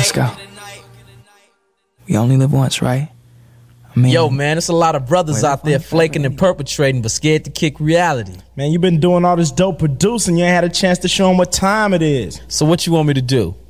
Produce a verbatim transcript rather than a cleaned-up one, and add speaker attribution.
Speaker 1: Let's go. We only live once, right? I mean,
Speaker 2: Yo, man, it's a lot of brothers out there flaking and perpetrating, but scared to kick reality.
Speaker 3: Man, you been doing all this dope producing. You ain't had a chance to show them what time it is.
Speaker 2: So what you want me to do?